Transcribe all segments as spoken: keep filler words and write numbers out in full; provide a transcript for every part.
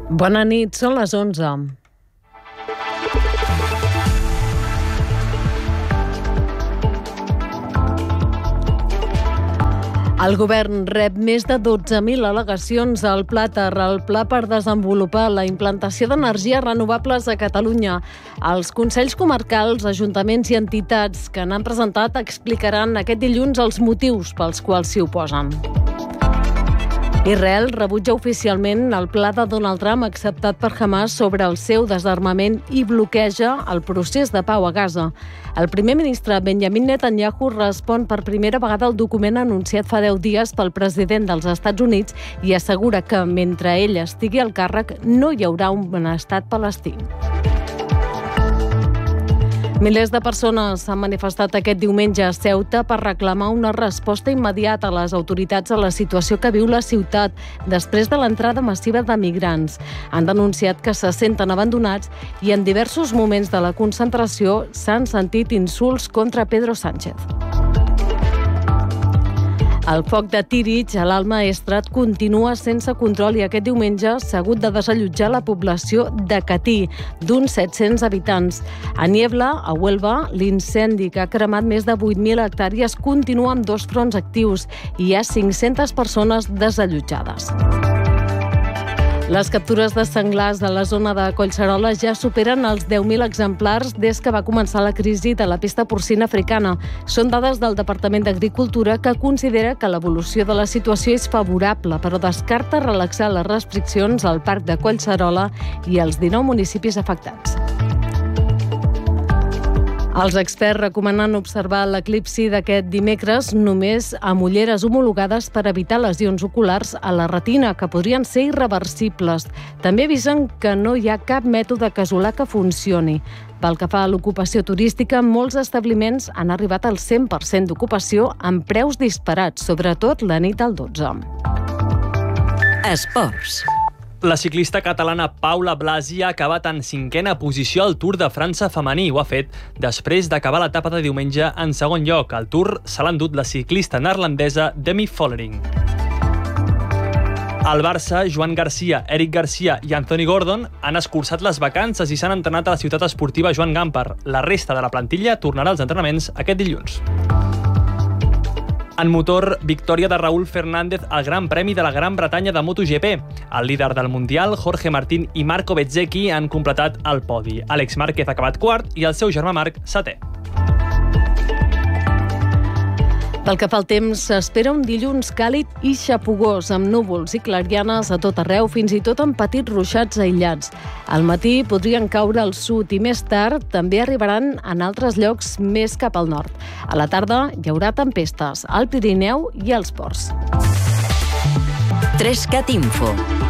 Bona nit, són les onze. El govern rep més de dotze mil al·legacions al Plàter, el pla per desenvolupar la implantació d'energies renovables a Catalunya. Els consells comarcals, ajuntaments i entitats que n'han presentat explicaran aquest dilluns els motius pels quals s'hi oposen. Israel rebutja oficialment el pla de Donald Trump acceptat per Hamas sobre el seu desarmament i bloqueja el procés de pau a Gaza. El primer ministre Benjamin Netanyahu respon per primera vegada al document anunciat fa deu dies pel president dels Estats Units i assegura que mentre ell estigui al càrrec no hi haurà un estat palestí. Milers de persones s'han manifestat aquest diumenge a Ceuta per reclamar una resposta immediata a les autoritats a la situació que viu la ciutat després de l'entrada massiva de migrants. Han denunciat que se senten abandonats i en diversos moments de la concentració s'han sentit insults contra Pedro Sánchez. El foc de Tírig, a l'Alt Maestrat, continua sense control i aquest diumenge s'ha hagut de desallotjar la població de Catí, d'uns set-cents habitants. A Niebla, a Huelva, l'incendi que ha cremat més de vuit mil hectàrees continua amb dos fronts actius i hi ha cinc-centes persones desallotjades. Les captures de senglars a la zona de Collserola ja superen els deu mil exemplars des que va començar la crisi de la pesta porcina africana. Són dades del Departament d'Agricultura, que considera que l'evolució de la situació és favorable, però descarta relaxar les restriccions al parc de Collserola i als dinou municipis afectats. Els experts recomanen observar l'eclipsi d'aquest dimecres només amb ulleres homologades per evitar lesions oculars a la retina, que podrien ser irreversibles. També avisen que no hi ha cap mètode casolà que funcioni. Pel que fa a l'ocupació turística, molts establiments han arribat al cent per cent d'ocupació amb preus disparats, sobretot la nit del dotze. Esports. La ciclista catalana Paula Blasi ha acabat en cinquena posició al Tour de França femení. Ho ha fet després d'acabar l'etapa de diumenge en segon lloc. El Tour se l'ha endut la ciclista neerlandesa Demi Vollering. Al Barça, Joan Garcia, Eric Garcia i Anthony Gordon han escurçat les vacances i s'han entrenat a la ciutat esportiva Joan Gamper. La resta de la plantilla tornarà als entrenaments aquest dilluns. En motor, victòria de Raúl Fernández al Gran Premi de la Gran Bretanya de MotoGP. El líder del Mundial, Jorge Martín i Marco Bezzecchi han completat el podi. Àlex Márquez ha acabat quart i el seu germà Marc setè. Pel que fa al temps, s'espera un dilluns càlid i xapogós, amb núvols i clarianes a tot arreu, fins i tot amb petits ruixats aïllats. Al matí podrien caure al sud i més tard també arribaran en altres llocs més cap al nord. A la tarda hi haurà tempestes al Pirineu i als ports. Trescat Info.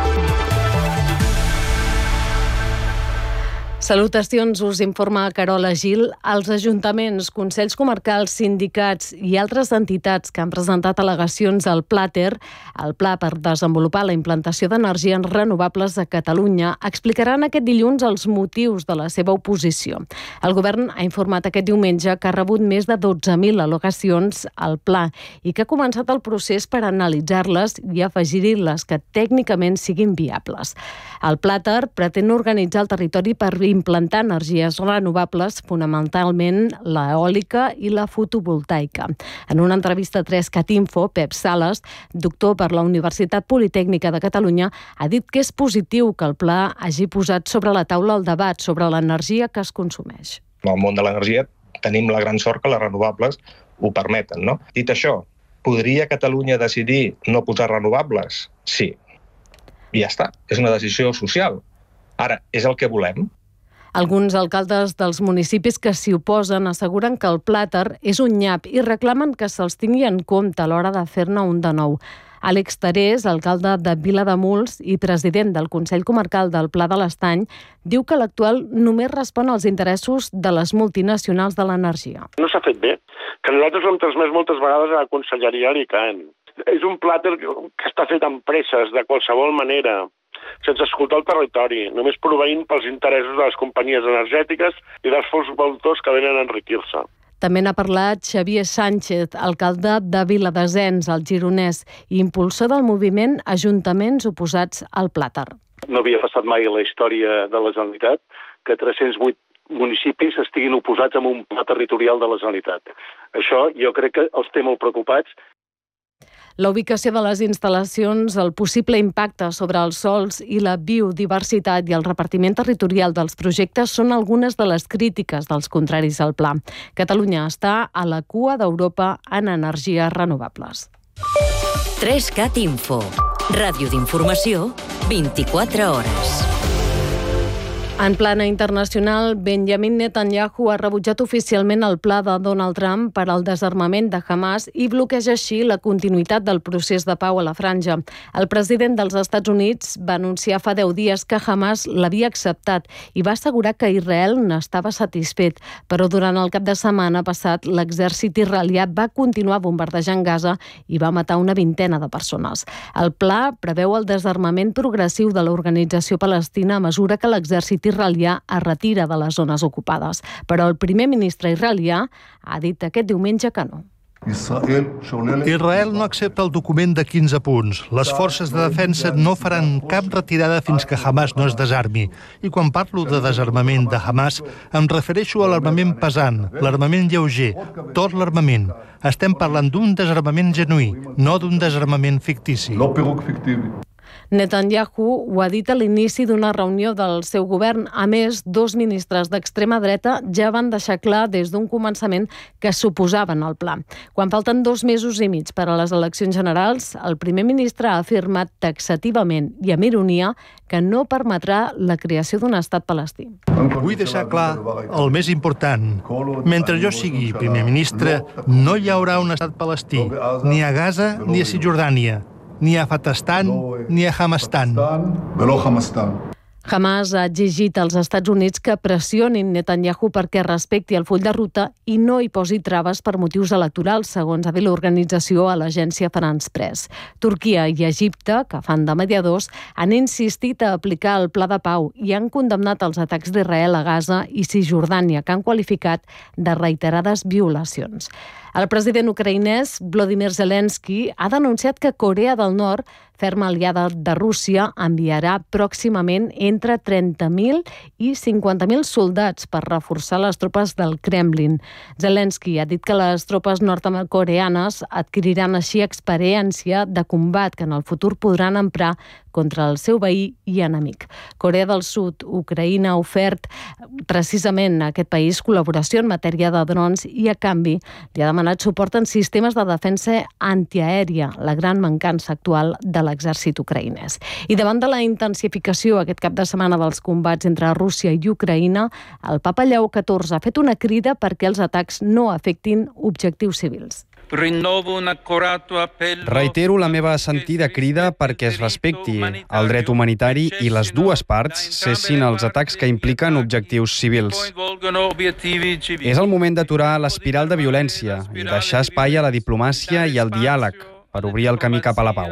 Salutacions, us informa Carola Gil. Els ajuntaments, consells comarcals, sindicats i altres entitats que han presentat al·legacions al Plàter, el pla per desenvolupar la implantació d'energies renovables a Catalunya, explicaran aquest dilluns els motius de la seva oposició. El govern ha informat aquest diumenge que ha rebut més de dotze mil al·legacions al pla i que ha començat el procés per analitzar-les i afegir-hi les que tècnicament siguin viables. El Plàter pretén organitzar el territori per implantar energies renovables, fonamentalment l'eòlica i la fotovoltaica. En una entrevista a Trescat Info, Pep Sales, doctor per la Universitat Politècnica de Catalunya, ha dit que és positiu que el pla hagi posat sobre la taula el debat sobre l'energia que es consumeix. En el món de l'energia tenim la gran sort que les renovables ho permeten, no? Dit això, podria Catalunya decidir no posar renovables? Sí. I ja està. És una decisió social. Ara, és el que volem? Alguns alcaldes dels municipis que s'hi oposen asseguren que el Plàter és un nyap i reclamen que se'ls tingui en compte a l'hora de fer-ne un de nou. Àlex Tarés, alcalde de Vilademuls i president del Consell Comarcal del Pla de l'Estany, diu que l'actual només respon als interessos de les multinacionals de l'energia. No s'ha fet bé, que nosaltres ho hem transmès moltes vegades a la conselleria a l'I C A E N. És un Plàter que està fet amb presses, de qualsevol manera, sense escoltar el territori, només proveint pels interessos de les companyies energètiques i dels fons voltors que venen a enriquir-se. També n'ha parlat Xavier Sánchez, alcalde de Viladesens, al Gironès, i impulsor del moviment Ajuntaments Oposats al Plàter. No havia passat mai a la història de la Generalitat que tres-cents vuit municipis estiguin oposats a un pla territorial de la Generalitat. Això jo crec que els té molt preocupats. La ubicació de les instal·lacions, el possible impacte sobre els sòls i la biodiversitat i el repartiment territorial dels projectes són algunes de les crítiques dels contraris al pla. Catalunya està a la cua d'Europa en energies renovables. tres cat Info. Ràdio d'informació, vint-i-quatre hores. En plana internacional, Benjamin Netanyahu ha rebutjat oficialment el pla de Donald Trump per al desarmament de Hamas i bloqueja així la continuïtat del procés de pau a la franja. El president dels Estats Units va anunciar fa deu dies que Hamas l'havia acceptat i va assegurar que Israel n'estava satisfet, però durant el cap de setmana passat l'exèrcit israelià va continuar bombardejant Gaza i va matar una vintena de persones. El pla preveu el desarmament progressiu de l'organització palestina a mesura que l'exèrcit israelià es retira de les zones ocupades. Però el primer ministre israelià ha dit aquest diumenge que no. Israel no accepta el document de quinze punts. Les forces de defensa no faran cap retirada fins que Hamas no es desarmi. I quan parlo de desarmament de Hamas, em refereixo a l'armament pesant, l'armament lleuger, tot l'armament. Estem parlant d'un desarmament genuí, no d'un desarmament fictici. Netanyahu ho ha dit a l'inici d'una reunió del seu govern. A més, dos ministres d'extrema dreta ja van deixar clar des d'un començament que s'oposaven al pla. Quan falten dos mesos i mig per a les eleccions generals, el primer ministre ha afirmat taxativament i amb ironia que no permetrà la creació d'un estat palestí. Vull deixar clar el més important. Mentre jo sigui primer ministre, no hi haurà un estat palestí, ni a Gaza ni a Cisjordània, ni a Fatastan, ni a Hamastan. Hamas ha exigit als Estats Units que pressionin Netanyahu perquè respecti el full de ruta i no hi posi traves per motius electorals, segons ha dit l'organització a l'agència France Press. Turquia i Egipte, que fan de mediadors, han insistit a aplicar el pla de pau i han condemnat els atacs d'Israel a Gaza i Cisjordània, que han qualificat de reiterades violacions. El president ucraïnès Volodymyr Zelensky ha denunciat que Corea del Nord, ferma aliada de Rússia, enviarà pròximament entre trenta mil i cinquanta mil soldats per reforçar les tropes del Kremlin. Zelensky ha dit que les tropes nord-coreanes adquiriran així experiència de combat que en el futur podran emprar contra el seu veí i enemic. Corea del Sud, Ucraïna ha ofert precisament a aquest país col·laboració en matèria de drons i a canvi li ha demanat suport en sistemes de defensa antiaèria, la gran mancança actual de l'exèrcit ucraïnès. I davant de la intensificació aquest cap de setmana dels combats entre Rússia i Ucraïna, el papa Lleó catorze ha fet una crida perquè els atacs no afectin objectius civils. Reitero la meva sentida crida perquè es respecti el dret humanitari i les dues parts cessin els atacs que impliquen objectius civils. És el moment d'aturar l'espiral de violència i deixar espai a la diplomàcia i al diàleg per obrir el camí cap a la pau.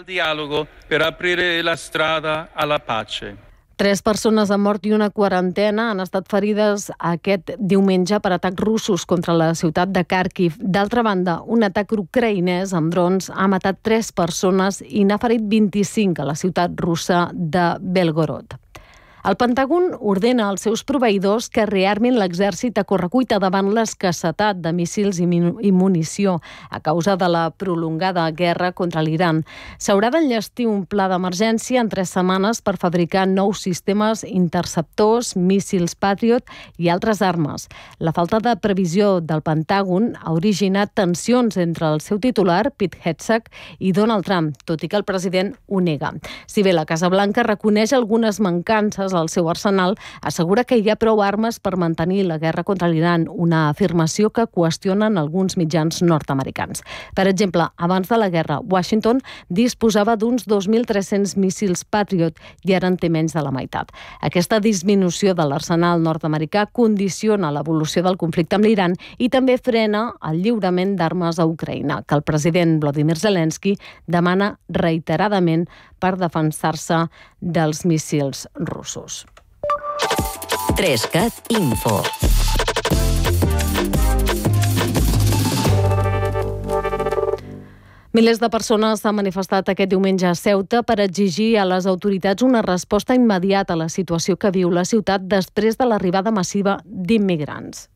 Tres persones han mort i una quarantena han estat ferides aquest diumenge per atacs russos contra la ciutat de Kharkiv. D'altra banda, un atac ucraïnès amb drons ha matat tres persones i n'ha ferit vint-i-cinc a la ciutat russa de Belgorod. El Pentàgon ordena als seus proveïdors que rearmin l'exèrcit a correcuita davant l'escassetat de míssils i munició a causa de la prolongada guerra contra l'Iran. S'haurà d'enllestir un pla d'emergència en tres setmanes per fabricar nous sistemes interceptors, míssils Patriot i altres armes. La falta de previsió del Pentàgon ha originat tensions entre el seu titular, Pete Hegseth, i Donald Trump, tot i que el president ho nega. Si bé la Casa Blanca reconeix algunes mancances al seu arsenal, assegura que hi ha prou armes per mantenir la guerra contra l'Iran, una afirmació que qüestionen alguns mitjans nord-americans. Per exemple, abans de la guerra, Washington disposava d'uns dos mil tres-cents míssils Patriot i ara en té menys de la meitat. Aquesta disminució de l'arsenal nord-americà condiciona l'evolució del conflicte amb l'Iran i també frena el lliurament d'armes a Ucraïna, que el president Volodymyr Zelensky demana reiteradament per defensar-se dels míssils russos. tres cat Info. Milers de persones s'han manifestat aquest diumenge a Ceuta per exigir a les autoritats una resposta immediata a la situació que viu la ciutat després de l'arribada massiva d'immigrants.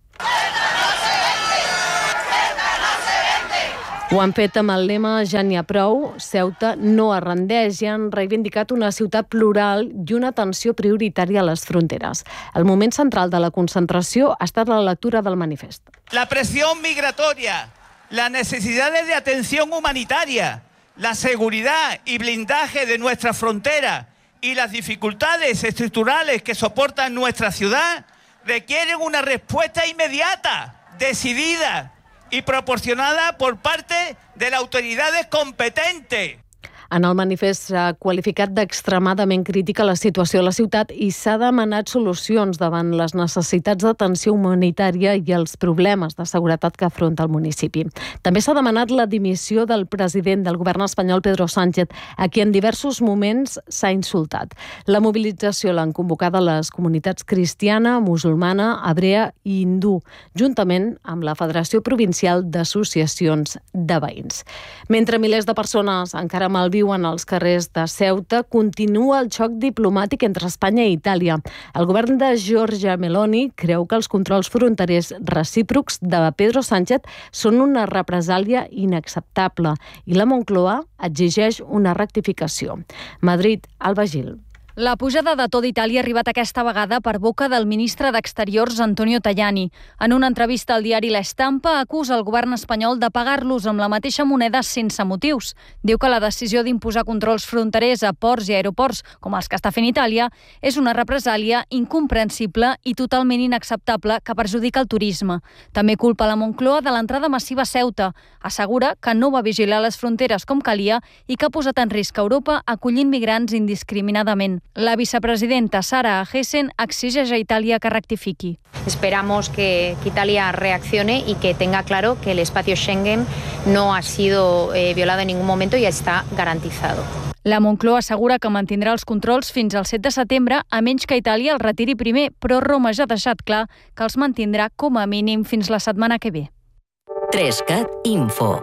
Ho han fet amb el lema "Ja n'hi ha prou", Ceuta no es rendeix i han reivindicat una ciutat plural i una atenció prioritària a les fronteres. El moment central de la concentració ha estat la lectura del manifest. La presión migratoria, las necesidades de atención humanitaria, la seguridad y blindaje de nuestra frontera y las dificultades estructurales que soportan nuestra ciudad requieren una respuesta inmediata, decidida y proporcionada por parte de las autoridades competentes. En el manifest s'ha qualificat d'extremadament crítica la situació a la ciutat i s'ha demanat solucions davant les necessitats d'atenció humanitària i els problemes de seguretat que afronta el municipi. També s'ha demanat la dimissió del president del govern espanyol, Pedro Sánchez, a qui en diversos moments s'ha insultat. La mobilització l'han convocada les comunitats cristiana, musulmana, hebrea i hindú, juntament amb la Federació Provincial d'Associacions de Veïns. Mentre milers de persones encara malviuen als carrers de Ceuta, continua el xoc diplomàtic entre Espanya i Itàlia. El govern de Giorgia Meloni creu que els controls fronterers recíprocs de Pedro Sánchez són una represàlia inacceptable i la Moncloa exigeix una rectificació. Madrid, Alba Gil. La pujada de to d'Itàlia ha arribat aquesta vegada per boca del ministre d'Exteriors Antonio Tajani. En una entrevista al diari La Estampa acusa el govern espanyol de pagar-los amb la mateixa moneda sense motius. Diu que la decisió d'imposar controls fronterers a ports i aeroports, com els que està fent Itàlia, és una represàlia incomprensible i totalment inacceptable que perjudica el turisme. També culpa la Moncloa de l'entrada massiva a Ceuta. Assegura que no va vigilar les fronteres com calia i que ha posat en risc Europa acollint migrants indiscriminadament. La vicepresidenta Sara Agesen exigeix a Italia que rectifiqui. Esperamos que, que Italia reaccione y que tenga claro que el espacio Schengen no ha sido eh, violado en ningún momento y está garantizado. La Moncloa assegura que mantindrà els controls fins al set de setembre, a menys que Itàlia el retiri primer, però Roma ja ha deixat clar que els mantindrà com a mínim fins la setmana que ve. tres cat Info.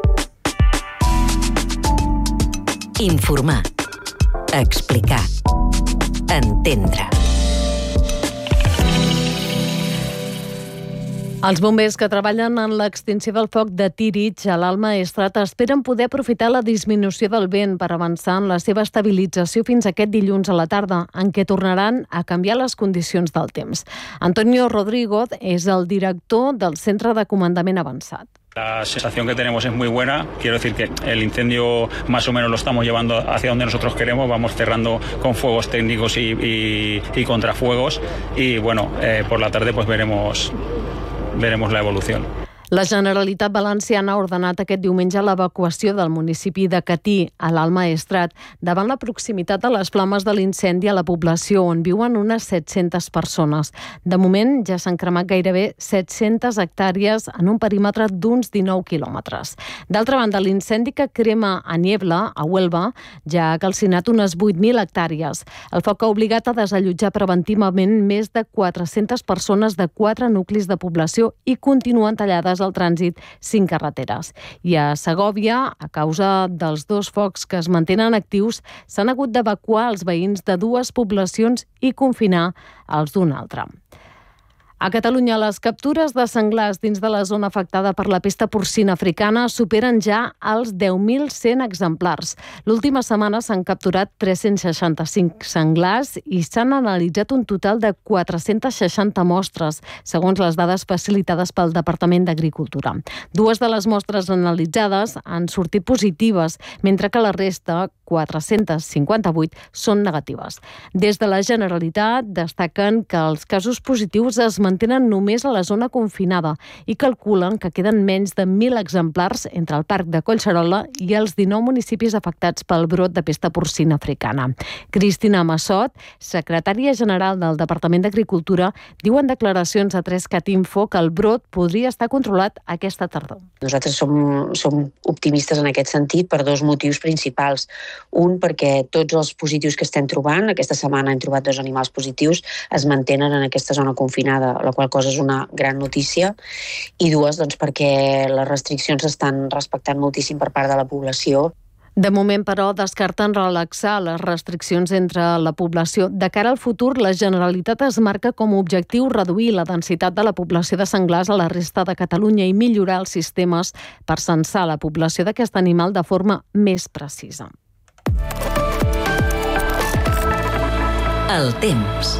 Informar. Explicar. Entendre. Els bombers que treballen en l'extinció del foc de Tírig a l'Alt Maestrat esperen poder aprofitar la disminució del vent per avançar en la seva estabilització fins aquest dilluns a la tarda, en què tornaran a canviar les condicions del temps. Antonio Rodrigo és el director del Centre de Comandament Avançat. La sensación que tenemos es muy buena, quiero decir que el incendio más o menos lo estamos llevando hacia donde nosotros queremos, vamos cerrando con fuegos técnicos y, y, y contrafuegos y bueno, eh, por la tarde pues veremos, veremos la evolución. La Generalitat Valenciana ha ordenat aquest diumenge l'evacuació del municipi de Catí, a l'Alt Maestrat, davant la proximitat de les flames de l'incendi a la població, on viuen unes set-centes persones. De moment ja s'han cremat gairebé set-centes hectàrees en un perímetre d'uns dinou quilòmetres. D'altra banda, l'incendi que crema a Niebla, a Huelva, ja ha calcinat unes vuit mil hectàrees. El foc ha obligat a desallotjar preventivament més de quatre-centes persones de quatre nuclis de població i continuen tallades al trànsit cinc carreteres. I a Segòvia, a causa dels dos focs que es mantenen actius, s'han hagut d'evacuar els veïns de dues poblacions i confinar els d'una altra. A Catalunya, les captures de senglars dins de la zona afectada per la pesta porcina africana superen ja els deu mil cent exemplars. L'última setmana s'han capturat tres-cents seixanta-cinc senglars i s'han analitzat un total de quatre-cents seixanta mostres, segons les dades facilitades pel Departament d'Agricultura. Dues de les mostres analitzades han sortit positives, mentre que la resta, quatre-cents cinquanta-vuit, són negatives. Des de la Generalitat destaquen que els casos positius es mantenen només a la zona confinada i calculen que queden menys de mil exemplars entre el Parc de Collserola i els dinou municipis afectats pel brot de pesta porcina africana. Cristina Massot, secretària general del Departament d'Agricultura, diu en declaracions a tres cat Info que el brot podria estar controlat aquesta tardor. Nosaltres som, som optimistes en aquest sentit per dos motius principals. Un, perquè tots els positius que estem trobant, aquesta setmana hem trobat dos animals positius, es mantenen en aquesta zona confinada la qual cosa és una gran notícia, i dues, doncs, perquè les restriccions s'estan respectant moltíssim per part de la població. De moment, però, descarten relaxar les restriccions entre la població. De cara al futur, la Generalitat es marca com a objectiu reduir la densitat de la població de senglars a la resta de Catalunya i millorar els sistemes per censar la població d'aquest animal de forma més precisa. El temps.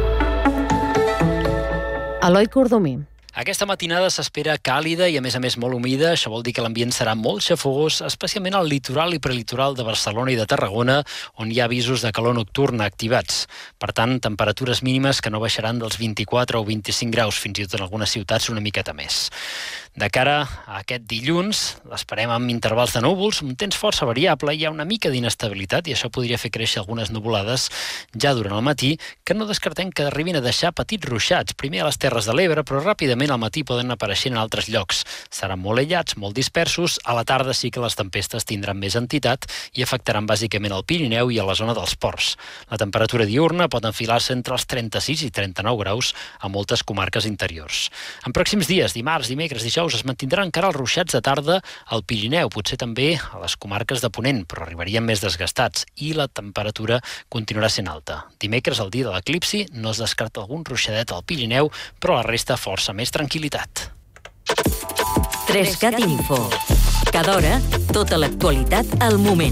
Eloi Cordomí. Aquesta matinada s'espera càlida i, a més a més, molt humida. Això vol dir que l'ambient serà molt xafogós, especialment al litoral i prelitoral de Barcelona i de Tarragona, on hi ha avisos de calor nocturna activats. Per tant, temperatures mínimes que no baixaran dels vint-i-quatre o vint-i-cinc graus, fins i tot en algunes ciutats una miqueta més. De cara a aquest dilluns, l'esperem amb intervals de núvols, un temps força variable, hi ha una mica d'inestabilitat i això podria fer créixer algunes nuvolades ja durant el matí, que no descartem que arribin a deixar petits ruixats, primer a les Terres de l'Ebre, però ràpidament al matí poden aparèixer en altres llocs. Seran molt aïllats, molt dispersos, a la tarda sí que les tempestes tindran més entitat i afectaran bàsicament el Pirineu i a la zona dels ports. La temperatura diurna pot enfilar-se entre els trenta-sis i trenta-nou graus a moltes comarques interiors. En pròxims dies, dimarts, dimecres, dijous, es mantindran encara els ruixats de tarda al Pirineu, potser també a les comarques de Ponent, però arribarien més desgastats i la temperatura continuarà sent alta. Dimecres, el dia de l'eclipsi, no es descarta algun ruixadet al Pirineu, però la resta força més tranquil·litat. tres cat Info. Cada hora, tota l'actualitat al moment.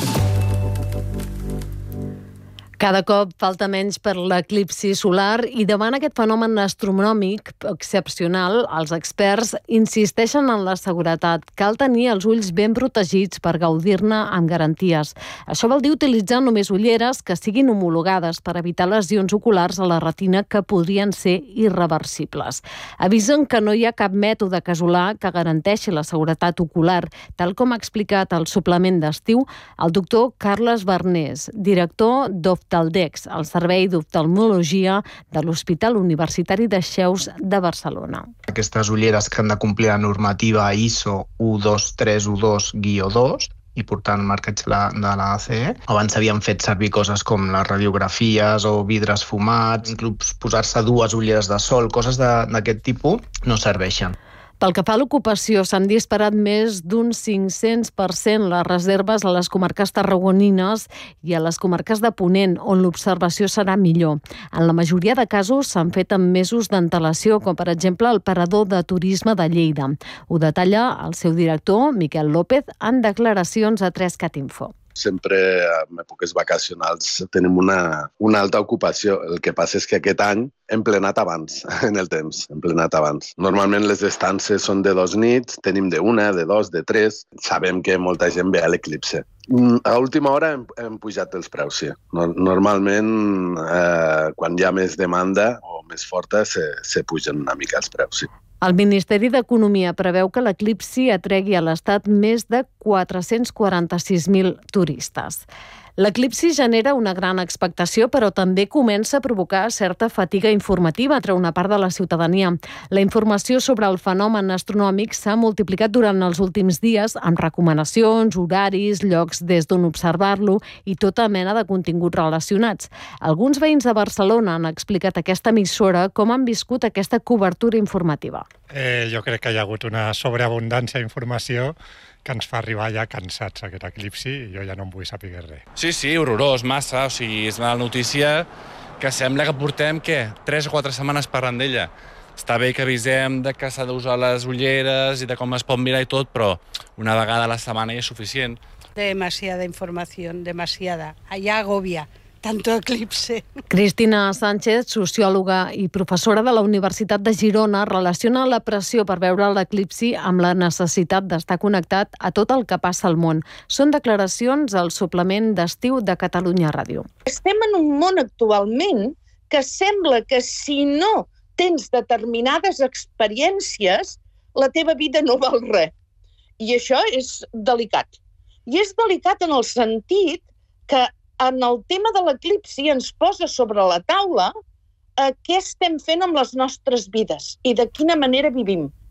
Cada cop falta menys per l'eclipsi solar i davant aquest fenomen astronòmic excepcional, els experts insisteixen en la seguretat. Cal tenir els ulls ben protegits per gaudir-ne amb garanties. Això vol dir utilitzar només ulleres que siguin homologades per evitar lesions oculars a la retina que podrien ser irreversibles. Avisen que no hi ha cap mètode casolà que garanteixi la seguretat ocular, tal com ha explicat al suplement d'estiu el doctor Carles Barnés, director d'Oftalmologia Taldex, el Servei d'Oftalmologia de l'Hospital Universitari de Xeus de Barcelona. Aquestes ulleres que han de complir la normativa I S O u dos tres u dos guió dos i portant marcatge de la A C E. Abans s'havien fet servir coses com les radiografies o vidres fumats, inclús posar-se dues ulleres de sol, coses d'aquest tipus no serveixen. Pel que fa a l'ocupació, s'han disparat més d'un cinc-cents per cent les reserves a les comarques tarragonines i a les comarques de Ponent, on l'observació serà millor. En la majoria de casos s'han fet amb mesos d'antelació, com per exemple el Parador de Turisme de Lleida. Ho detalla el seu director, Miquel López, en declaracions a tres cat Info. Sempre en èpoques vacacionals tenim una, una alta ocupació. El que passa és que aquest any hem plenat abans, en el temps, hem plenat abans. Normalment les estances són de dos nits, tenim de una, de dos, de tres. Sabem que molta gent ve a l'eclipse. A última hora hem, hem pujat els preus, sí. Normalment, eh, quan hi ha més demanda o més forta, se, se pugen una mica els preus, sí. El Ministeri d'Economia preveu que l'eclipsi atregui a l'Estat més de quatre-cents quaranta-sis mil turistes. L'eclipsi genera una gran expectació, però també comença a provocar certa fatiga informativa entre una part de la ciutadania. La informació sobre el fenomen astronòmic s'ha multiplicat durant els últims dies amb recomanacions, horaris, llocs des d'on observar-lo i tota mena de continguts relacionats. Alguns veïns de Barcelona han explicat a aquesta emissora com han viscut aquesta cobertura informativa. Eh, jo crec que hi ha hagut una sobreabundància d'informació que ens fa arribar ja cansats aquest eclipsi i jo ja no en vull saber res. Sí, sí, horrorós, massa. O sigui, és una notícia que sembla que portem, què, tres o quatre setmanes parlant d'ella. Està bé que avisem de que s'ha d'usar les ulleres i de com es pot mirar i tot, però una vegada a la setmana ja és suficient. Demasiada informació, demasiada. Allà agobia. Tanto eclipse. Cristina Sánchez, sociòloga i professora de la Universitat de Girona, relaciona la pressió per veure l'eclipsi amb la necessitat d'estar connectat a tot el que passa al món. Són declaracions al suplement d'estiu de Catalunya Ràdio. Estem en un món actualment que sembla que si no tens determinades experiències, la teva vida no val res. I això és delicat. I és delicat en el sentit que en el tema de l'eclipsi ens posa sobre la taula eh, què estem fent amb les nostres vides i de quina manera vivim.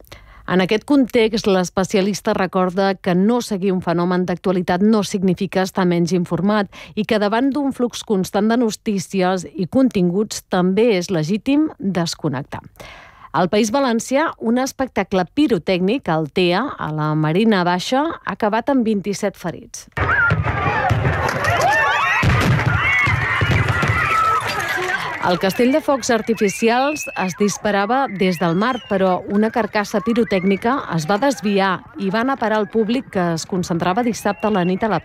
En aquest context, l'especialista recorda que no seguir un fenomen d'actualitat no significa estar menys informat i que davant d'un flux constant de notícies i continguts també és legítim desconnectar. Al País Valencià, un espectacle pirotècnic, el T E A, a la Marina Baixa, ha acabat amb vint-i-set ferits. El castell de focs artificials es disparava des del mar, però una carcassa pirotècnica es va desviar i va anar a parar al públic que es concentrava dissabte a la nit a la